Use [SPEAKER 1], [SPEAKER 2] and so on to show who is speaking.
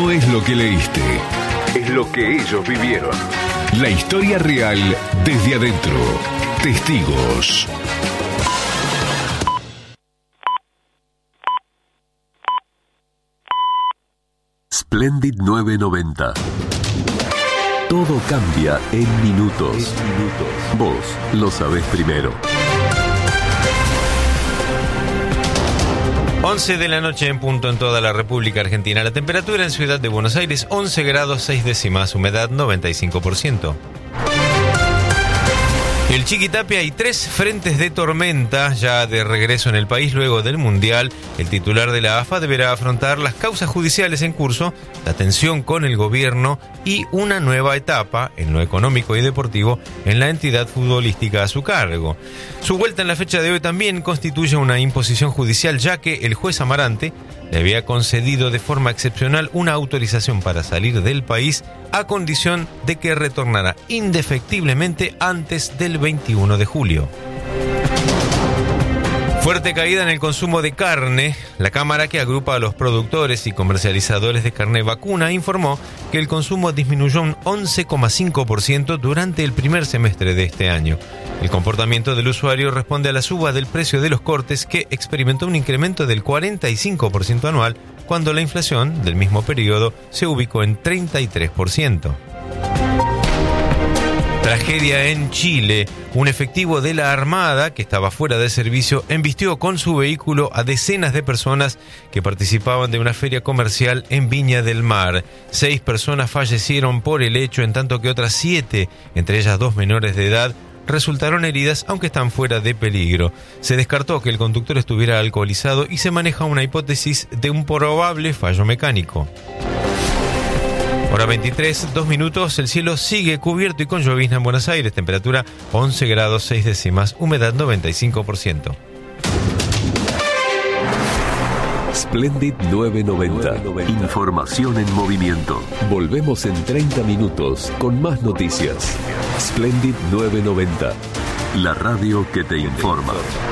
[SPEAKER 1] No es lo que leíste, es lo que ellos vivieron. La historia real desde adentro. Testigos.
[SPEAKER 2] Splendid 990. Todo cambia en minutos. Vos lo sabés primero.
[SPEAKER 3] 11 de la noche en punto en toda la República Argentina. La temperatura en Ciudad de Buenos Aires, 11 grados 6 décimas, humedad 95%. El Chiquitapia y 3 frentes de tormenta ya de regreso en el país luego del Mundial. El titular de la AFA deberá afrontar las causas judiciales en curso, la tensión con el gobierno y una nueva etapa en lo económico y deportivo en la entidad futbolística a su cargo. Su vuelta en la fecha de hoy también constituye una imposición judicial, ya que el juez Amarante le había concedido de forma excepcional una autorización para salir del país a condición de que retornara indefectiblemente antes del 21 de julio. Fuerte caída en el consumo de carne. La Cámara, que agrupa a los productores y comercializadores de carne vacuna, informó que el consumo disminuyó un 11,5% durante el primer semestre de este año. El comportamiento del usuario responde a la suba del precio de los cortes, que experimentó un incremento del 45% anual, cuando la inflación del mismo periodo se ubicó en 33%. Tragedia en Chile. Un efectivo de la Armada, que estaba fuera de servicio, embistió con su vehículo a decenas de personas que participaban de una feria comercial en Viña del Mar. 6 personas fallecieron por el hecho, en tanto que otras 7, entre ellas 2 menores de edad, resultaron heridas, aunque están fuera de peligro. Se descartó que el conductor estuviera alcoholizado y se maneja una hipótesis de un probable fallo mecánico. Hora 23, 2 minutos, el cielo sigue cubierto y con llovizna en Buenos Aires, temperatura 11 grados 6 décimas, humedad 95%.
[SPEAKER 2] Splendid 990. Información en movimiento. Volvemos en 30 minutos con más noticias. Splendid 990. La radio que te informa.